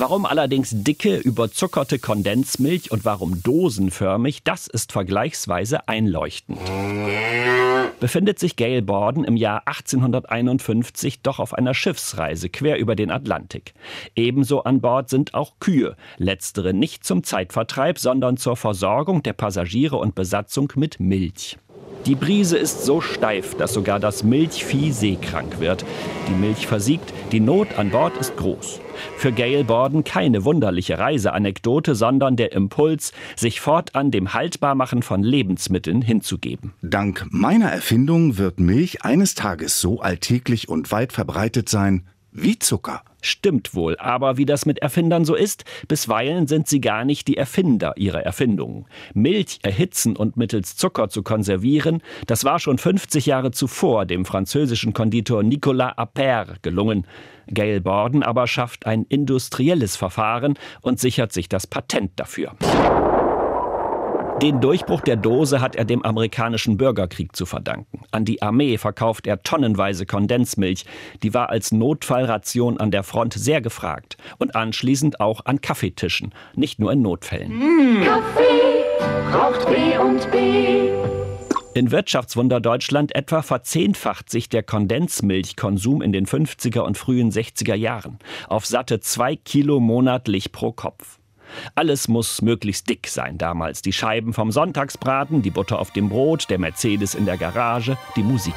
Warum allerdings dicke, überzuckerte Kondensmilch und warum dosenförmig, das ist vergleichsweise einleuchtend. Befindet sich Gail Borden im Jahr 1851 doch auf einer Schiffsreise quer über den Atlantik. Ebenso an Bord sind auch Kühe, letztere nicht zum Zeitvertreib, sondern zur Versorgung der Passagiere und Besatzung mit Milch. Die Brise ist so steif, dass sogar das Milchvieh seekrank wird. Die Milch versiegt, die Not an Bord ist groß. Für Gail Borden keine wunderliche Reiseanekdote, sondern der Impuls, sich fortan dem Haltbarmachen von Lebensmitteln hinzugeben. Dank meiner Erfindung wird Milch eines Tages so alltäglich und weit verbreitet sein wie Zucker. Stimmt wohl, aber wie das mit Erfindern so ist, bisweilen sind sie gar nicht die Erfinder ihrer Erfindungen. Milch erhitzen und mittels Zucker zu konservieren, das war schon 50 Jahre zuvor dem französischen Konditor Nicolas Appert gelungen. Gail Borden aber schafft ein industrielles Verfahren und sichert sich das Patent dafür. Den Durchbruch der Dose hat er dem amerikanischen Bürgerkrieg zu verdanken. An die Armee verkauft er tonnenweise Kondensmilch. Die war als Notfallration an der Front sehr gefragt. Und anschließend auch an Kaffeetischen, nicht nur in Notfällen. Kaffee braucht B&B. In Wirtschaftswunder Deutschland etwa verzehnfacht sich der Kondensmilchkonsum in den 50er und frühen 60er Jahren. Auf satte 2 Kilo monatlich pro Kopf. Alles muss möglichst dick sein damals. Die Scheiben vom Sonntagsbraten, die Butter auf dem Brot, der Mercedes in der Garage, die Musik.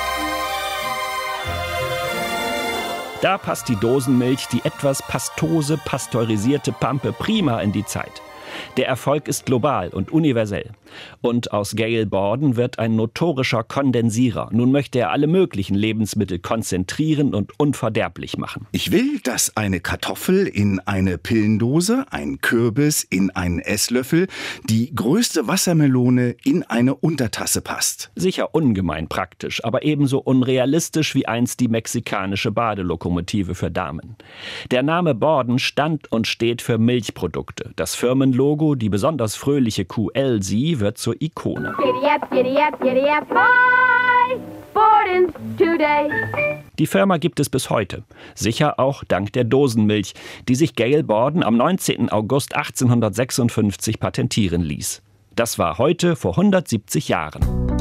Da passt die Dosenmilch, die etwas pastose, pasteurisierte Pampe prima in die Zeit. Der Erfolg ist global und universell. Und aus Gail Borden wird ein notorischer Kondensierer. Nun möchte er alle möglichen Lebensmittel konzentrieren und unverderblich machen. Ich will, dass eine Kartoffel in eine Pillendose, ein Kürbis in einen Esslöffel, die größte Wassermelone in eine Untertasse passt. Sicher ungemein praktisch, aber ebenso unrealistisch wie einst die mexikanische Badelokomotive für Damen. Der Name Borden stand und steht für Milchprodukte. Das Firmenlogo, die besonders fröhliche Kuh Elsie, wird zur Ikone. Die Firma gibt es bis heute. Sicher auch dank der Dosenmilch, die sich Gail Borden am 19. August 1856 patentieren ließ. Das war heute vor 170 Jahren.